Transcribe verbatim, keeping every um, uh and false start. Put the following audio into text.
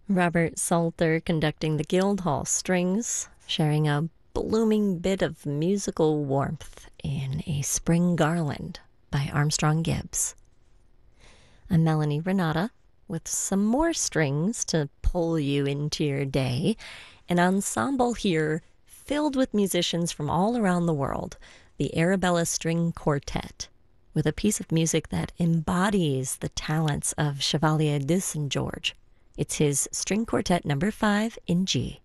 Robert Salter conducting the Guildhall Strings, sharing a blooming bit of musical warmth in A Spring Garland by Armstrong Gibbs. I'm Melanie Renata with some more strings to pull you into your day, an ensemble here filled with musicians from all around the world, the Arabella String Quartet, with a piece of music that embodies the talents of Chevalier de Saint George. It's his String Quartet number five in G.